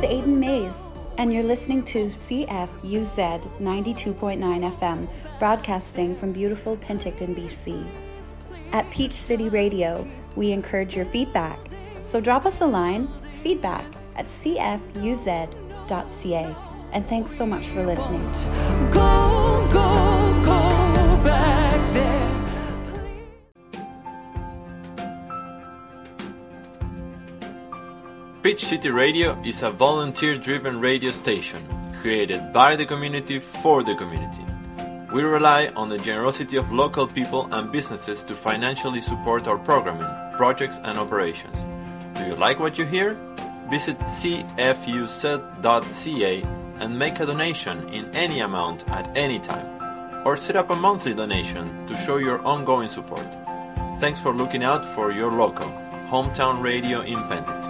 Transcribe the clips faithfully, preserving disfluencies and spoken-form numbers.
Aidan Mays, and you're listening to C F U Z ninety-two point nine F M, broadcasting from beautiful Penticton, B C. At Peach City Radio, we encourage your feedback, so drop us a line, feedback at c f u z dot c a. And thanks so much for listening. Go, go, go back there. Peach City Radio is a volunteer-driven radio station created by the community for the community. We rely on the generosity of local people and businesses to financially support our programming, projects, and operations. Do you like what you hear? Visit c f u z dot c a and make a donation in any amount at any time, or set up a monthly donation to show your ongoing support. Thanks for looking out for your local, hometown radio in Penticton.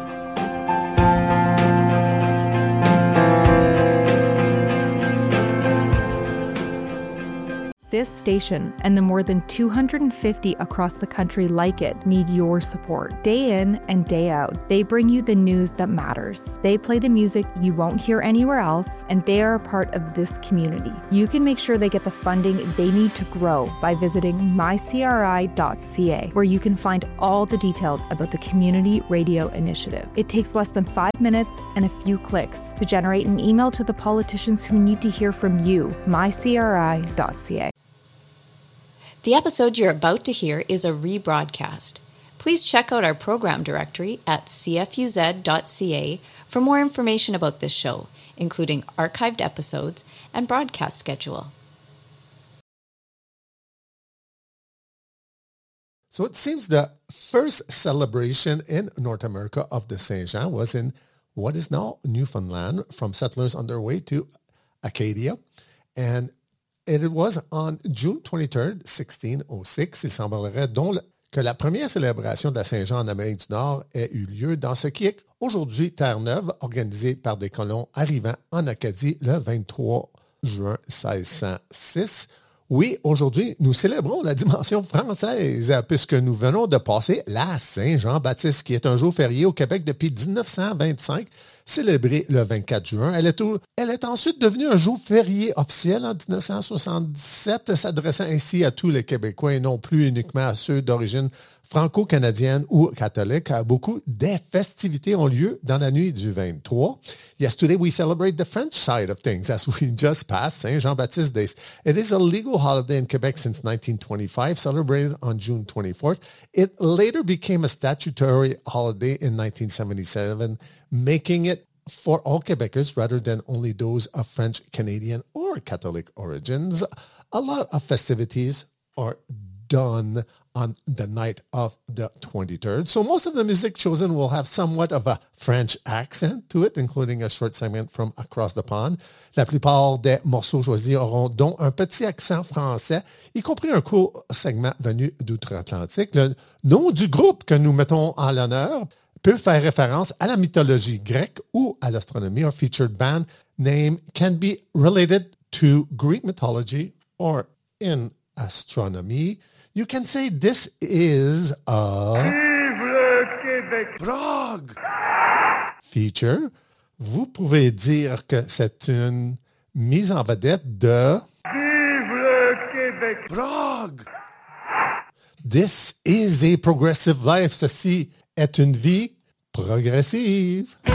This station and the more than two hundred fifty across the country like it need your support. Day in and day out, they bring you the news that matters. They play the music you won't hear anywhere else, and they are a part of this community. You can make sure they get the funding they need to grow by visiting my c r i dot c a, where you can find all the details about the Community Radio Initiative. It takes less than five minutes and a few clicks to generate an email to the politicians who need to hear from you, my c r i dot c a. The episode you're about to hear is a rebroadcast. Please check out our program directory at c f u z dot c a for more information about this show, including archived episodes and broadcast schedule. So it seems the first celebration in North America of the Saint Jean was in what is now Newfoundland, from settlers on their way to Acadia. And it was on June twenty-third, sixteen oh six, il semblerait donc que la première célébration de la Saint-Jean en Amérique du Nord ait eu lieu dans ce qui est aujourd'hui Terre-Neuve, organisé par des colons arrivant en Acadie le vingt-trois juin seize cent six. Oui, aujourd'hui, nous célébrons la dimension française puisque nous venons de passer la Saint-Jean-Baptiste, qui est un jour férié au Québec depuis dix-neuf cent vingt-cinq, célébré le vingt-quatre juin. Elle est, au, elle est ensuite devenue un jour férié officiel en dix-neuf cent soixante-dix-sept, s'adressant ainsi à tous les Québécois et non plus uniquement à ceux d'origine franco-canadienne ou catholique. Beaucoup des festivités ont lieu dans la nuit du vingt-trois. Yesterday, we celebrate the French side of things as we just passed Saint Jean-Baptiste Days. It is a legal holiday in Quebec since nineteen twenty-five, celebrated on June twenty-fourth. It later became a statutory holiday in nineteen seventy-seven, making it for all Quebecers rather than only those of French, Canadian, or Catholic origins. A lot of festivities are done on the night of the twenty-third. So most of the music chosen will have somewhat of a French accent to it, including a short segment from Across the Pond. La plupart des morceaux choisis auront donc un petit accent français, y compris un court segment venu d'outre-Atlantique. Le nom du groupe que nous mettons en l'honneur peut faire référence à la mythologie grecque ou à l'astronomie. Our featured band name can be related to Greek mythology or in astronomy. You can say this is a Vive le Québec Prague feature. Vous pouvez dire que c'est une mise en vedette de Vive le Québec Prague. This is a progressive life. Ceci est une vie progressive.